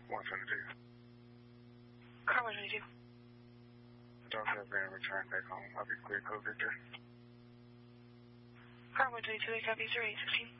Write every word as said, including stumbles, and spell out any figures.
one seventy-two. Car one twenty-two. Don't have been returned back home. I'll be clear, code Victor. Car one twenty-two, eight copies, zero eight sixteen.